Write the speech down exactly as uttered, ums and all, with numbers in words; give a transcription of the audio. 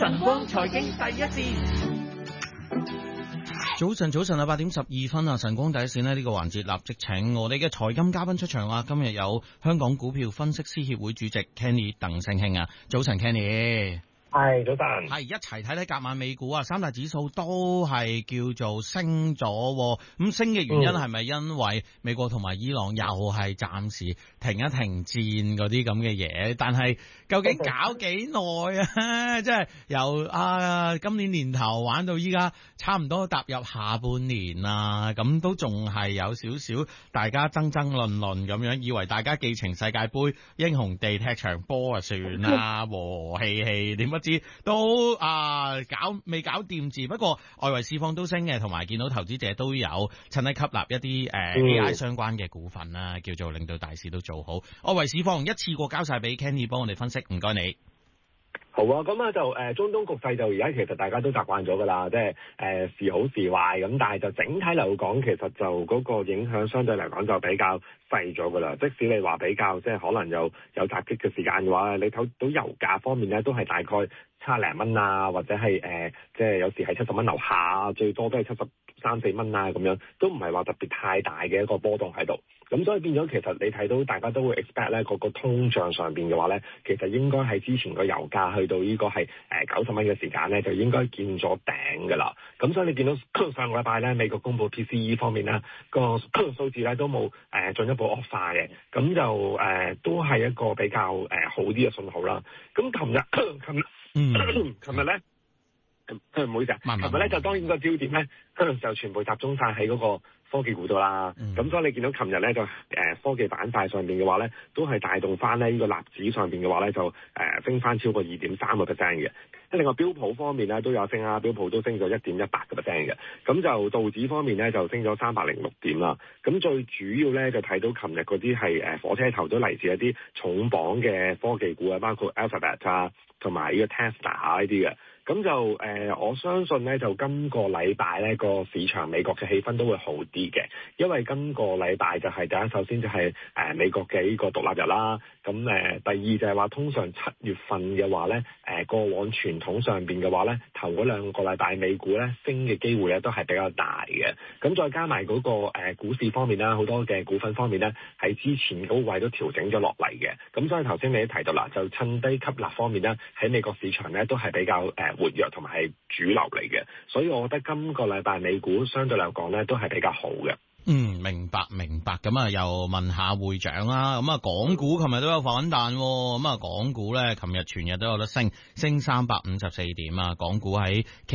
晨光財經第一線。早晨，早晨啊，八點十二分啊，晨光第一線呢，呢個環節立即請我哋嘅財金嘉賓出場啊！今日有香港股票分析師協會主席 Kenny 鄧聲興啊，早晨 Kenny。 係，早晨。 係一齊睇睇隔晚美股啊，三大指數都係叫做升咗，咁升嘅原因係咪因為美國同埋伊朗又係暫時停一停戰嗰啲咁嘅嘢？但係究竟搞幾耐啊？即係由啊今年年頭玩到依家，差唔多踏入下半年啊，咁都仲係有少少大家爭爭論論咁樣，以為大家寄情世界盃英雄地踢場波啊算啦，和氣氣，點不知都啊搞未搞掂字。不過外圍市況都升嘅，同埋見到投資者都有趁低吸納一啲誒、呃嗯、A I 相關嘅股份啦，叫做令到大市都做好。外圍市況一次過交晒俾 Kenny 幫我哋分析，唔該你。 好啊，咁啊就誒、呃、中東局勢就而家其實大家都習慣咗㗎啦，即係誒時好時壞咁，但係就整體嚟講，其實就嗰個影響相對嚟講就比較細咗㗎啦。即使你話比較即係可能有有襲擊嘅時間嘅話，你睇到油價方面咧都係大概七零蚊啊，或者係誒、呃、即係有時係七十蚊樓下，最多都係七十三四蚊啊咁樣，都唔係話特別太大嘅一個波動喺度。咁所以變咗其實你睇到大家都會 expect 咧個個通脹上邊嘅話咧，其實應該係之前個油價去到呢個係誒九十蚊嘅時間咧，就應該見咗頂㗎啦。咁所以你見到上個禮拜咧美國公布 P C E 方面咧個數字咧都冇誒進一步惡化嘅，咁就誒、呃、都係一個比較誒、呃、好啲嘅信號啦。咁琴日琴日嗯琴日咧唔好意思啊，琴日咧就當然個焦點咧就全部集中晒喺嗰個科技股度啦，咁、嗯、所以你見到琴日咧就誒、呃、科技板塊上邊嘅話咧，都係帶動翻咧呢個納指上邊嘅話咧就誒、呃、升翻超過二點三個 percent 嘅。另外標普方面咧都有升啊，標普都升咗一點一八個 percent 嘅。咁就道指方面咧就升咗三百零六點啦。咁最主要咧就睇到琴日嗰啲係誒火車頭都嚟自一啲重磅嘅科技股啊，包括 Alphabet 啊同埋呢個 Tesla 啊呢啲嘅。咁就誒、呃，我相信咧，就今個禮拜咧個市場美國嘅氣氛都會好啲嘅，因為今個禮拜就係、是、第一，首先就係、是、誒、呃、美國嘅呢個獨立日啦。咁誒、呃，第二就係話通常七月份嘅話咧，誒、呃、過往傳統上邊嘅話咧，頭嗰兩個禮拜美股咧升嘅機會咧都係比較大嘅。咁再加埋嗰、那個、呃、股市方面啦，好多嘅股份方面咧喺之前高位都調整咗落嚟嘅。咁所以頭先你都提到啦，就趁低吸納方面咧喺美國市場咧都係比較誒。呃活躍同埋係主流嚟嘅，所以我覺得今個禮拜美股相對嚟講咧都係比較好嘅。 嗯，明白明白。咁啊，又問下會長啦。咁啊，港股琴日都有反彈，咁啊，港股咧琴日全日都有得升，升三百五十四點啊。港股喺